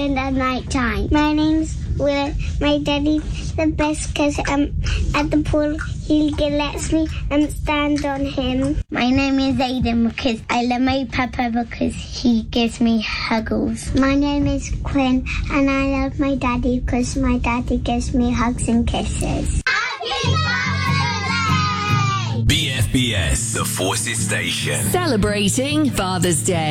in the night time. My name's Will. My daddy's the best because at the pool he lets me stand on him. My name is Aiden because I love my papa because he gives me huggles. My name is Quinn and I love my daddy because my daddy gives me hugs and kisses. BFBS, the Forces Station. Celebrating Father's Day.